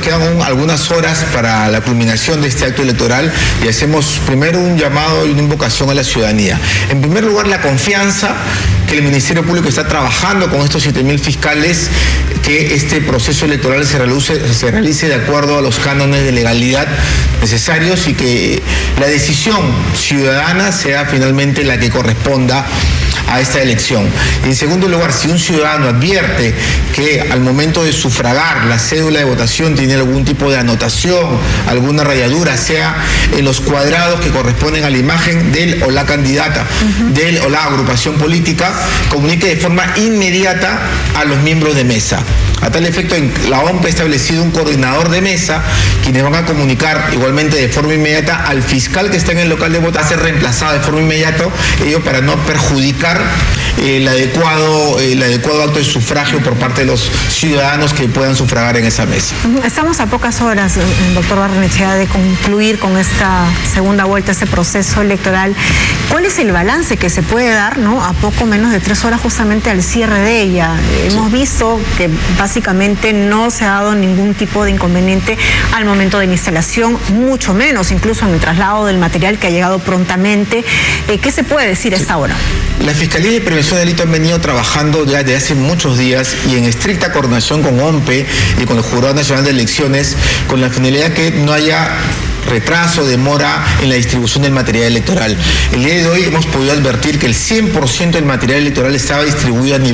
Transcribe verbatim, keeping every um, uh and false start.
quedan aún algunas horas para la culminación de este acto electoral y hacemos primero un llamado y una invocación a la ciudadanía. En primer lugar, la confianza que el Ministerio Público está trabajando con estos siete mil fiscales, que este proceso electoral se realice, se realice de acuerdo a los cánones de legalidad necesarios y que la decisión ciudadana sea finalmente la que corresponda a esta elección. Y en segundo lugar, si un ciudadano advierte que al momento de sufragar la cédula de votación tiene algún tipo de anotación, alguna rayadura, sea en los cuadrados que corresponden a la imagen del o la candidata, uh-huh. del o la agrupación política, comunique de forma inmediata a los miembros de mesa. A tal efecto, la O M P ha establecido un coordinador de mesa, quienes van a comunicar igualmente de forma inmediata al fiscal que está en el local de votación, a ser reemplazado de forma inmediata, ello para no perjudicar eh, el, adecuado, eh, el adecuado acto de sufragio por parte de los ciudadanos que puedan sufragar en esa mesa. Estamos a pocas horas, doctor Barrenechea, de concluir con esta segunda vuelta, este proceso electoral. ¿Cuál es el balance que se puede dar, ¿no?, a poco menos de tres horas justamente al cierre de ella? Sí. Hemos visto que básicamente no se ha dado ningún tipo de inconveniente al momento de la instalación, mucho menos incluso en el traslado del material que ha llegado prontamente. Eh, ¿Qué se puede decir a esta hora? La Fiscalía de Prevención de Delito han venido trabajando ya desde hace muchos días y en estricta coordinación con O M P y con el Jurado Nacional de Elecciones, con la finalidad que no haya retraso, demora en la distribución del material electoral. El día de hoy hemos podido advertir que el cien por ciento del material electoral estaba distribuido a nivel